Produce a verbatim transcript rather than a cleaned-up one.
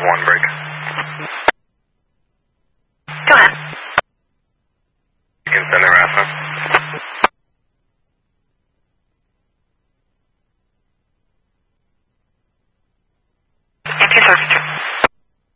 twelve one break. Go ahead. You can send the Rafa. Yankee service.